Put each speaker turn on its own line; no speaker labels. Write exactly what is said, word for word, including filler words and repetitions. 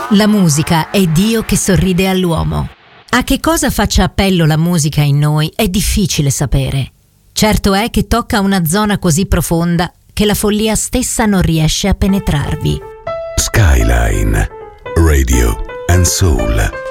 La musica è Dio che sorride all'uomo. A che cosa faccia appello la musica in noi è difficile sapere. Certo è che tocca una zona così profonda che la follia stessa non riesce a penetrarvi.
Skyline Radio and Soul.